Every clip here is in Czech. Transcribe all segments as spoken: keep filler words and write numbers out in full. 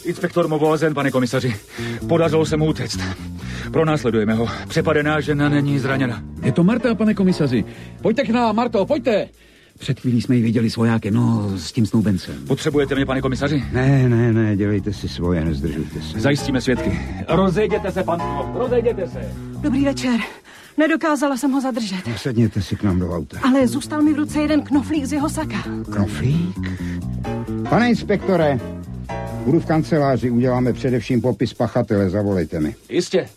Inspektor Movoazen, pane komisaři. Podařilo se mu utéct. Pronásledujeme ho. Přepadená žena není zraněna. Je to Marta, pane komisaři. Pojďte k nám, Marto, pojďte. Před chvílí jsme ji viděli s vojákem, no, s tím snoubencem. Potřebujete mě, pane komisaři? Ne, ne, ne, dělejte si svoje, nezdržujte se. Zajistíme svědky. Rozejděte se, panko, rozejděte se. Dobrý večer. Nedokázala jsem ho zadržet. Sedněte si k nám do auta. Ale zůstal mi v ruce jeden knoflík z jeho saka. Knoflík? Pane inspektore, budu v kanceláři, uděláme především popis pachatele, zavolejte mi. Jistě.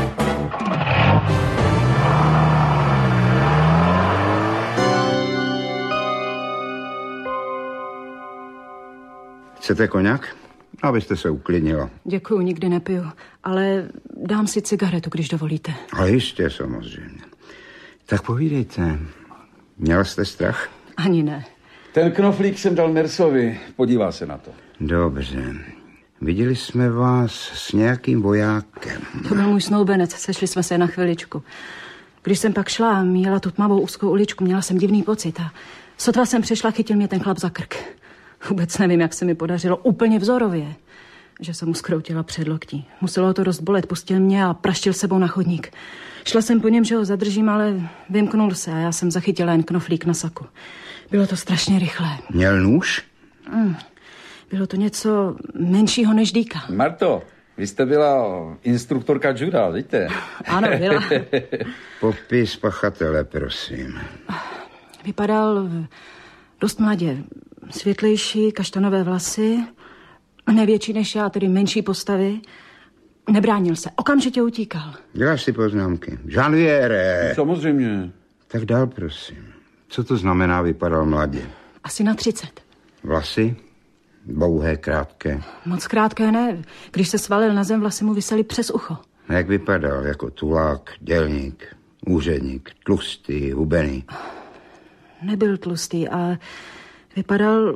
Chcete koněk? Abyste se uklidnila. Děkuju, nikdy nepiju, ale dám si cigaretu, když dovolíte. A jistě, samozřejmě. Tak povídejte, měl jste strach? Ani ne. Ten knoflík jsem dal Mersovi, podívá se na to. Dobře. Viděli jsme vás s nějakým vojákem. To byl můj snoubenec, sešli jsme se na chviličku. Když jsem pak šla, měla tu tmavou úzkou uličku, měla jsem divný pocit a sotva jsem přišla, chytil mě ten chlap za krk. Vůbec nevím, jak se mi podařilo, úplně vzorově, že jsem mu skroutila předloktí. Muselo to dost bolet, pustil mě a praštil sebou na chodník. Šla jsem po něm, že ho zadržím, ale vymknul se a já jsem zachytila jen knoflík na saku. Bylo to strašně rychlé. Měl nůž? Mm, bylo to něco menšího než dýka. Marto, vy jste byla instruktorka juda, víte? Ano, byla. Popis pachatele, prosím. Vypadal dost mladě. Světlejší, kaštanové vlasy, nevětší než já, tedy menší postavy. Nebránil se, okamžitě utíkal. Děláš si poznámky. Janviere. Samozřejmě. Tak dál, prosím. Co to znamená, vypadal mladě? Asi na třicet. Vlasy? Dlouhé, krátké? Moc krátké ne. Když se svalil na zem, vlasy mu visely přes ucho. A jak vypadal? Jako tulák, dělník, úředník, tlustý, hubený? Nebyl tlustý, ale vypadal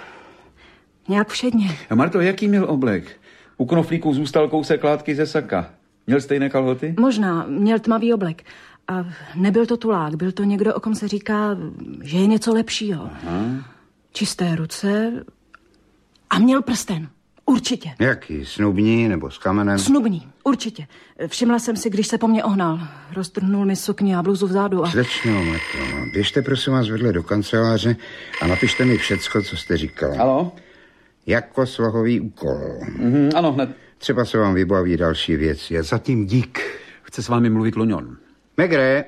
nějak všedně. A Marto, jaký měl oblek? U knoflíku zůstal kousek látky ze saka. Měl stejné kalhoty? Možná, měl tmavý oblek. A nebyl to tulák, byl to někdo, o kom se říká, že je něco lepšího. Aha. Čisté ruce a měl prsten. Určitě. Jaký? Snubní nebo s kamenem? Snubní, určitě. Všimla jsem si, když se po mně ohnal. Roztrhnul mi sukni a bluzu vzadu a... Slečno, Marto, běžte prosím vás vedle do kanceláře a napište mi všecko, co jste říkala. Ano? Jako slohový úkol. Mm, ano, hned. Třeba se vám vybaví další věci. A zatím dík. Chce s vámi mluvit Loňon. Megre.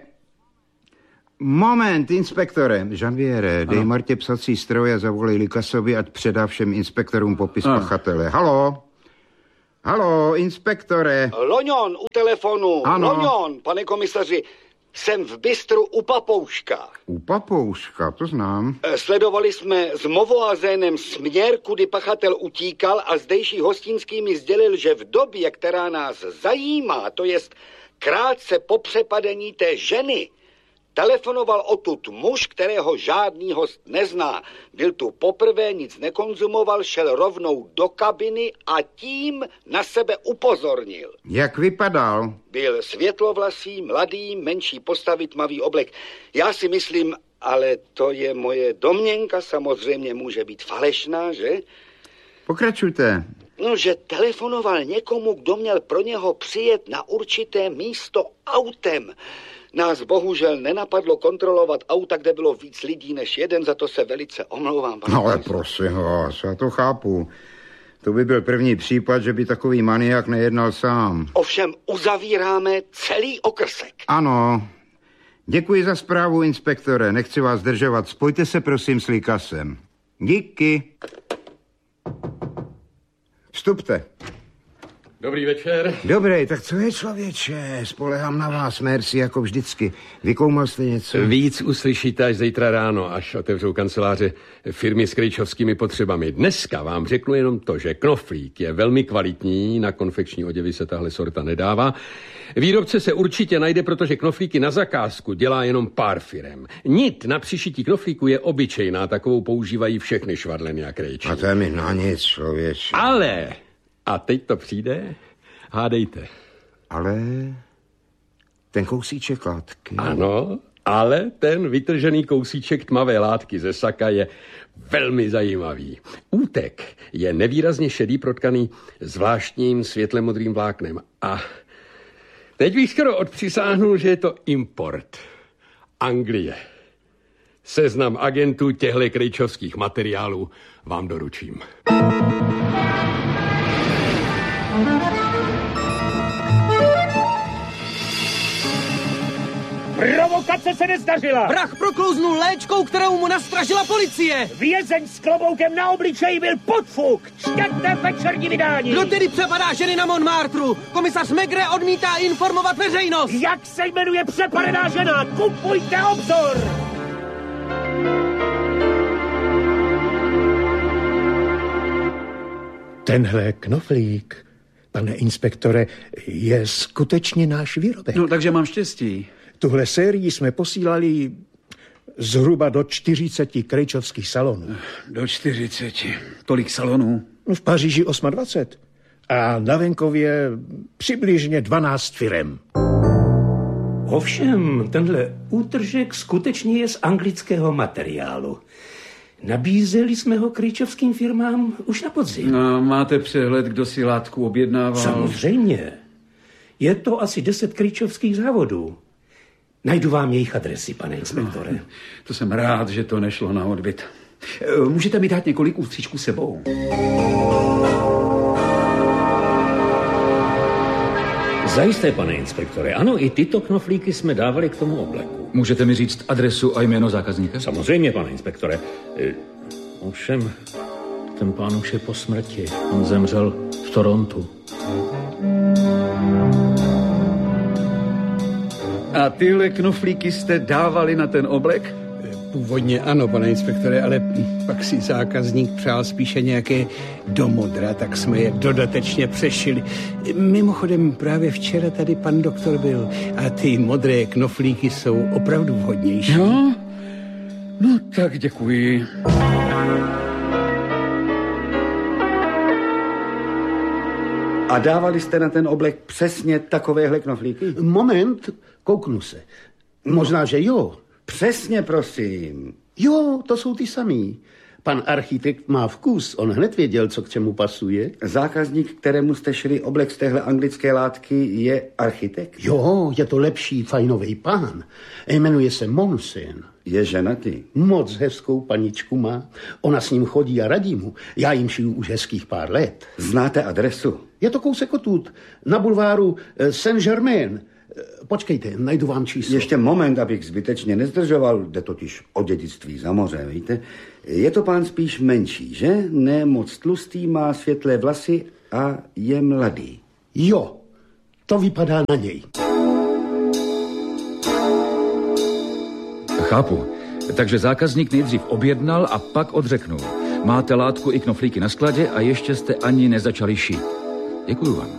Moment, inspektore. Janviere, dej Martě psací stroj a zavolej Likasovi, ať předá všem inspektorům popis ano. pachatele. Halo? Halo, inspektore. Loňon u telefonu. Ano. Loňon, pane komisaři. Jsem v bistru u Papouška. U Papouška, to znám. Sledovali jsme s Movoazénem směr, kudy pachatel utíkal a zdejší hostinský mi sdělil, že v době, která nás zajímá, to jest krátce po přepadení té ženy, telefonoval odtud muž, kterého žádný host nezná. Byl tu poprvé, nic nekonzumoval, šel rovnou do kabiny a tím na sebe upozornil. Jak vypadal? Byl světlovlasý, mladý, menší postavy, tmavý oblek. Já si myslím, ale to je moje domněnka, samozřejmě může být falešná, že? Pokračujte. No, že telefonoval někomu, kdo měl pro něho přijet na určité místo autem. Nás bohužel nenapadlo kontrolovat auta, kde bylo víc lidí než jeden, za to se velice omlouvám. No ale prosím vás, já to chápu. To by byl první případ, že by takový maniak nejednal sám. Ovšem uzavíráme celý okrsek. Ano. Děkuji za zprávu, inspektore. Nechci vás zdržovat. Spojte se prosím s Likasem. Díky. Vstupte. Dobrý večer. Dobrý, tak co je, člověče? Spolehám na vás, merci, jako vždycky. Vykoumal jste něco? Víc uslyšíte až zítra ráno, až otevřou kanceláře firmy s krejčovskými potřebami. Dneska vám řeknu jenom to, že knoflík je velmi kvalitní, na konfekční oděvy se tahle sorta nedává. Výrobce se určitě najde, protože knoflíky na zakázku dělá jenom pár firem. Nit na přišití knoflíku je obyčejná, takovou používají všechny švadleny a krejči. A to je mi na nic, člověče. Ale... A teď to přijde? Hádejte. Ale ten kousíček látky. Ano, Ale ten vytržený kousíček tmavé látky ze saka je velmi zajímavý. Útek je nevýrazně šedý, protkaný zvláštním světle modrým vláknem. A teď bych skoro odpřisáhnul, že je to import. Anglie. Seznam agentů těchto krejčovských materiálů vám doručím. Provokace se nezdařila. Vrah proklouznul léčkou, kterou mu nastražila policie. Vězeň s kloboukem na obličeji byl podfuk. Čtěte večerní vydání. Kdo tedy přepadá ženy na Montmartru? Komisař Maigret odmítá informovat veřejnost. Jak se jmenuje přepadená žena? Kupujte obzor. Tenhle knoflík, pane inspektore, je skutečně náš výrobek. No, takže mám štěstí. Tuhle sérii jsme posílali zhruba do čtyřiceti krejčovských salonů. Do čtyřiceti. Tolik salonů? V Paříži dvacet osm a na venkově přibližně dvanáct firem. Ovšem, tenhle útržek skutečně je z anglického materiálu. Nabízeli jsme ho krejčovským firmám už na podzim. No, máte přehled, kdo si látku objednával? Samozřejmě. Je to asi deset krejčovských závodů. Najdu vám jejich adresy, pane inspektore. No, to jsem rád, že to nešlo na odbyt. Můžete mi dát několik ústřičků sebou? Zajisté, pane inspektore. Ano, i tyto knoflíky jsme dávali k tomu obleku. Můžete mi říct adresu a jméno zákazníka? Samozřejmě, pane inspektore. Ovšem, ten pán už je po smrti. On zemřel v Torontu. A tyhle knoflíky jste dávali na ten oblek? Původně ano, pane inspektore, ale pak si zákazník přál spíše nějaké do modra, tak jsme je dodatečně přešili. Mimochodem, právě včera tady pan doktor byl a ty modré knoflíky jsou opravdu vhodnější. No, no tak děkuji. A dávali jste na ten oblek přesně takovéhle knoflíky? Moment, kouknu se. Možná, že jo. Přesně, prosím. Jo, to jsou ty samý. Pan architekt má vkus, on hned věděl, co k čemu pasuje. Zákazník, kterému jste šili oblek z téhle anglické látky, je architekt? Jo, je to lepší fajnový pán. Jmenuje se Monsen. Je ženatý? Moc hezkou paničku má. Ona s ním chodí a radí mu. Já jim šiju už hezkých pár let. Znáte adresu? Je to kousek odtud, na bulváru Saint-Germain. Počkejte, najdu vám číslo. Ještě moment, abych zbytečně nezdržoval, jde totiž o dědictví za moře, víte? Je to pán spíš menší, že? Ne moc tlustý, má světlé vlasy a je mladý. Jo, to vypadá na něj. Chápu. Takže zákazník nejdřív objednal a pak odřeknul. Máte látku i knoflíky na skladě a ještě jste ani nezačali šít. Děkuju vám.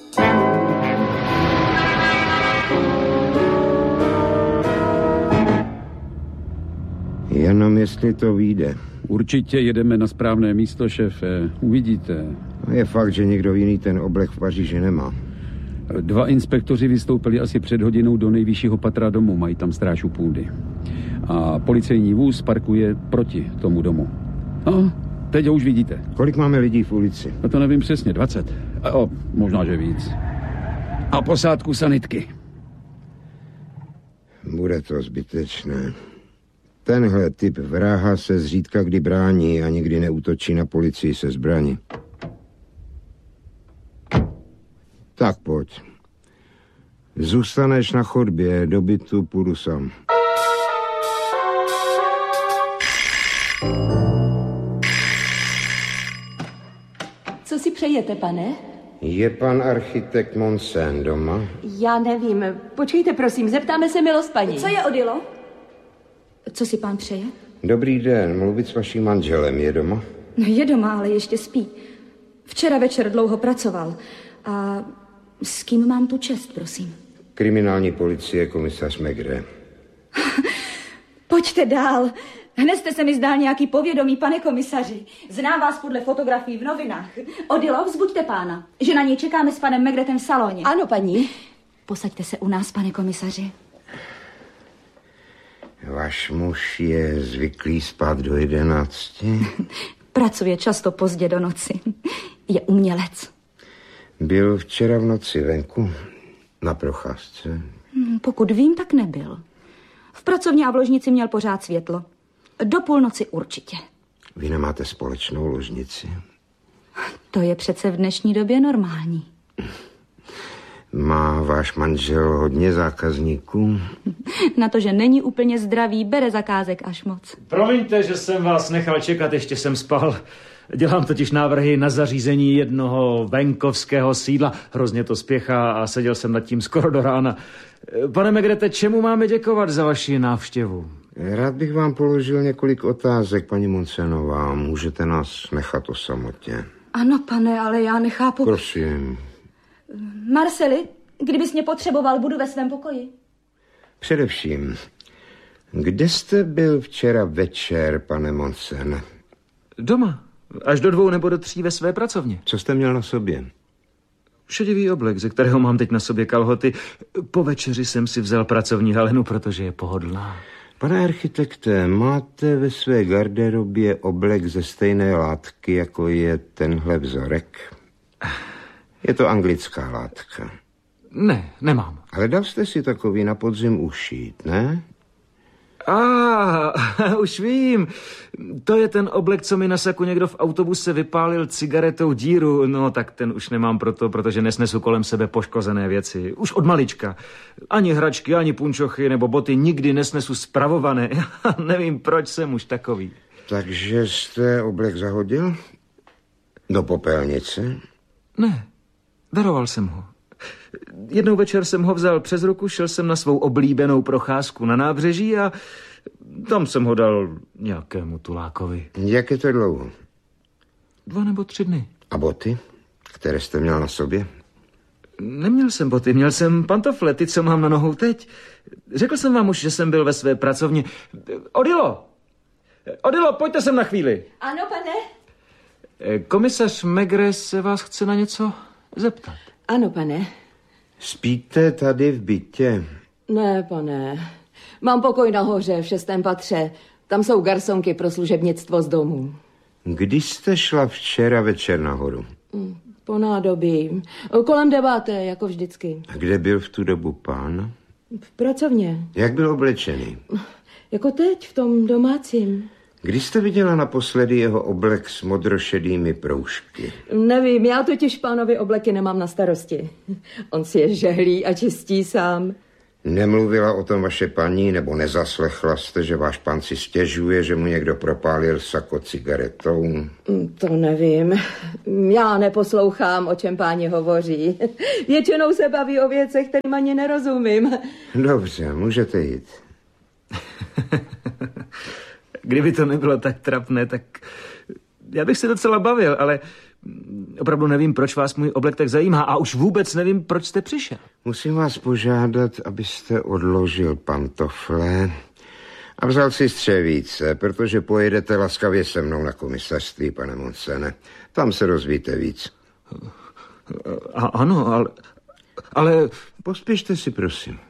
Jenom jestli to vyjde. Určitě jedeme na správné místo, šéfe. Uvidíte. Je fakt, že někdo jiný ten oblek v Paříži nemá. Dva inspektoři vystoupili asi před hodinou do nejvyššího patra domu. Mají tam stráž u půdy. A policejní vůz parkuje proti tomu domu. No, teď ho už vidíte. Kolik máme lidí v ulici? No to nevím přesně, dvacet. A o, možná, že víc. A posádku sanitky. Bude to zbytečné. Tenhle typ vraha se zřídka kdy brání a nikdy neútočí na policii se zbraní. Tak pojď. Zůstaneš na chodbě, do bytu půjdu sám. Co si přejete, pane? Je pan architekt Monsen doma? Já nevím. Počkejte, prosím, zeptáme se milost paní. Co je, Odilo? Co si pán přeje? Dobrý den, mluvit s vaším manželem, je doma? No je doma, ale ještě spí. Včera večer dlouho pracoval. A s kým mám tu čest, prosím? Kriminální policie, komisař Maigret. Pojďte dál. Hned jste se mi zdál nějaký povědomí, pane komisaři. Znám vás podle fotografií v novinách. Odilo, vzbuďte pána, že na něj čekáme s panem Maigretem v saloně. Ano, paní. Posaďte se u nás, pane komisaři. Váš muž je zvyklý spát do jedenácti? Pracuje často pozdě do noci. Je umělec. Byl včera v noci venku na procházce? Pokud vím, tak nebyl. V pracovně a v ložnici měl pořád světlo. Do půlnoci určitě. Vy nemáte společnou ložnici? To je přece v dnešní době normální. Má váš manžel hodně zákazníků? Na to, že není úplně zdravý, bere zakázek až moc. Promiňte, že jsem vás nechal čekat, ještě jsem spal. Dělám totiž návrhy na zařízení jednoho venkovského sídla. Hrozně to spěchá a seděl jsem nad tím skoro do rána. Pane Megrete, čemu máme děkovat za vaši návštěvu? Rád bych vám položil několik otázek, paní Monsenová. Můžete nás nechat o samotě? Ano, pane, ale já nechápu... Prosím. Marceli, kdybys mě potřeboval, budu ve svém pokoji. Především, kde jste byl včera večer, pane Monsen? Doma. Až do dvou nebo do tří ve své pracovně. Co jste měl na sobě? Šedivý oblek, ze kterého mám teď na sobě kalhoty. Po večeři jsem si vzal pracovní halenu, protože je pohodlná. Pane architekte, máte ve své garderobě oblek ze stejné látky, jako je tenhle vzorek? Je to anglická látka. Ne, nemám. Ale dal jste si takový na podzim ušít, ne? A ah, už vím. To je ten oblek, co mi na saku někdo v autobuse vypálil cigaretou díru. No tak ten už nemám proto, protože nesnesu kolem sebe poškozené věci. Už od malička. Ani hračky, ani punčochy nebo boty nikdy nesnesu spravované. Nevím, proč jsem už takový. Takže jste oblek zahodil? Do popelnice? Ne, daroval jsem ho. Jednou večer jsem ho vzal přes ruku, šel jsem na svou oblíbenou procházku na nábřeží a tam jsem ho dal nějakému tulákovi. Jak je to dlouho? Dva nebo tři dny. A boty, které jste měl na sobě? Neměl jsem boty, měl jsem pantofle, ty, co mám na nohou teď. Řekl jsem vám už, že jsem byl ve své pracovně. Odilo! Odilo, pojďte sem na chvíli. Ano, pane. Komisař Maigret se vás chce na něco zeptat. Ano, pane. Spíte tady v bytě? Ne, pane. Mám pokoj nahoře v šestém patře. Tam jsou garsonky pro služebnictvo z domu. Kdy jste šla včera večer nahoru? Po nádobí. Kolem deváté, jako vždycky. A kde byl v tu dobu pán? V pracovně. Jak byl oblečený? Jako teď, v tom domácím. Kdy jste viděla naposledy jeho oblek s modrošedými proužky? Nevím, já totiž pánovi obleky nemám na starosti. On si je žehlí a čistí sám. Nemluvila o tom vaše paní, nebo nezaslechla jste, že váš pán si stěžuje, že mu někdo propálil sako cigaretou? To nevím. Já neposlouchám, o čem páni hovoří. Většinou se baví o věcech, kterým ani nerozumím. Dobře, můžete jít. Kdyby to nebylo tak trapné, tak já bych se docela bavil, ale opravdu nevím, proč vás můj oblek tak zajímá a už vůbec nevím, proč jste přišel. Musím vás požádat, abyste odložil pantofle a vzal si střevíce, protože pojedete laskavě se mnou na komisařství, pane Monsene. Tam se dozvíte víc. A, ano, ale... ale... Pospěšte si, prosím.